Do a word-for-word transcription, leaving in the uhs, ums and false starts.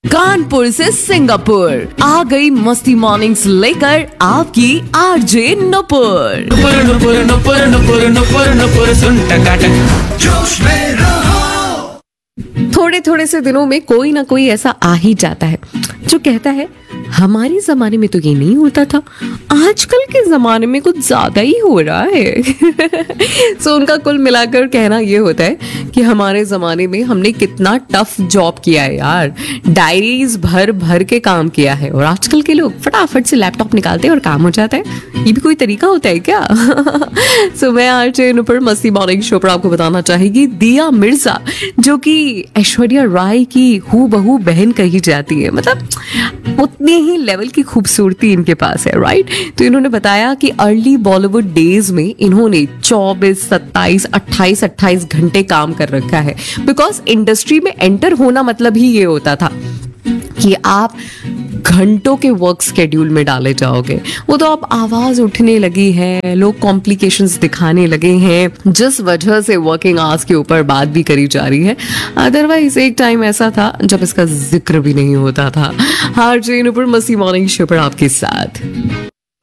कानपुर से सिंगापुर आ गई मस्ती मॉर्निंग्स लेकर आपकी आरजे नुपुर। नुपुर नुपुर नुपुर नुपुर नुपुर नुपुर सुन टकाटक जोश में रहो। थोड़े थोड़े से दिनों में कोई ना कोई ऐसा आ ही जाता है जो कहता है हमारे जमाने में तो ये नहीं होता था, आजकल के जमाने में कुछ ज्यादा ही हो रहा है। सो so, उनका कुल मिलाकर कहना ये होता है कि हमारे जमाने में हमने कितना टफ जॉब किया है यार, डायरीज भर भर के काम किया है, और आजकल के लोग फटाफट से लैपटॉप निकालते हैं और काम हो जाता है। ये भी कोई तरीका होता है क्या? सो so, मैं आरजे नुपुर मस्ती मॉर्निंग शो पर आपको बताना चाहेगी दिया मिर्जा, जो कि ऐश्वर्या राय की हूबहू बहन कही जाती है, मतलब उतनी ही लेवल की खूबसूरती इनके पास है, राइट। तो इन्होंने बताया कि अर्ली बॉलीवुड डेज में इन्होंने चौबीस, सत्ताईस, अट्ठाईस अट्ठाईस घंटे काम कर रखा है, बिकॉज इंडस्ट्री में एंटर होना मतलब ही ये होता था कि आप घंटों के वर्क स्केड्यूल में डाले जाओगे। वो तो अब आवाज उठने लगी है, लोग कॉम्प्लिकेशंस दिखाने लगे हैं, जिस वजह से वर्किंग आवर्स के ऊपर बात भी करी जा रही है। अदरवाइज एक टाइम ऐसा था जब इसका जिक्र भी नहीं होता था। आरजे नुपुर मस्ती मॉर्निंग शो पर आपके साथ।